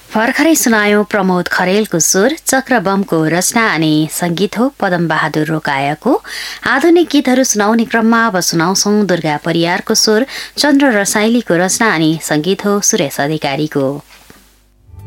भर्खरै सुनायौं प्रमोद खरेलको स्वर, चक्रबमको रचना अनि संगीत हो पदम बहादुर रोकायाको। आधुनिक गीतहरू सुनाउने क्रममा अब सुनाउँछौं दुर्गा परियारको स्वर, चन्द्र रसाइलीको रचना अनि संगीत हो सुरेश अधिकारीको।